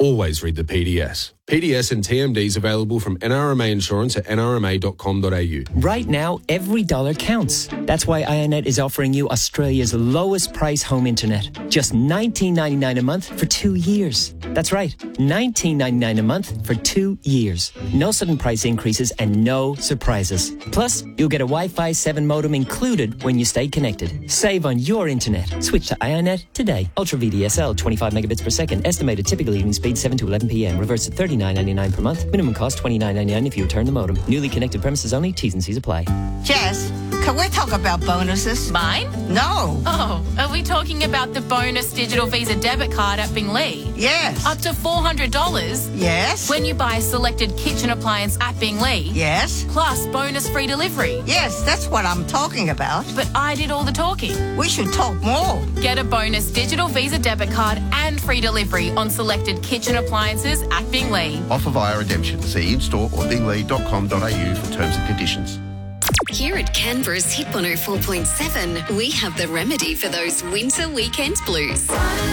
always read the PDS. PDS and TMDs available from NRMA Insurance at nrma.com.au. Right now, every dollar counts. That's why IONET is offering you Australia's lowest price home internet. Just $19.99 a month for 2 years. That's right, $19.99 a month for 2 years. No sudden price increases and no surprises. Plus, you'll get a Wi-Fi 7 modem included when you stay connected. Save on your internet. Switch to IONET today. Ultra VDSL, 25 megabits per second. Estimated typical evening speed 7 to 11 p.m. Reverse at $39.99 per month. Minimum cost $29.99 if you return the modem. Newly connected premises only. T's and C's apply. Jess, can we talk about bonuses? Mine? No. Oh, are we talking about the bonus digital Visa debit card at Binglee? Yes. Up to $400? Yes. When you buy a selected kitchen appliance at Binglee? Yes. Plus bonus free delivery? Yes, that's what I'm talking about. But I did all the talking. We should talk more. Get a bonus digital Visa debit card and free delivery on selected kitchen appliances at Binglee. Offer via redemption. See in-store or binglee.com.au for terms and conditions. Here at Canberra's Hit 104.7, we have the remedy for those winter weekend blues.